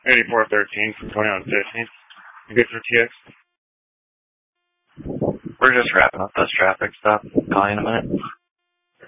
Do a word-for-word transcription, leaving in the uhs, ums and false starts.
eighty-four thirteen from twenty-one fifteen. You good for T X? We're just wrapping up this traffic stop. Call you in a minute.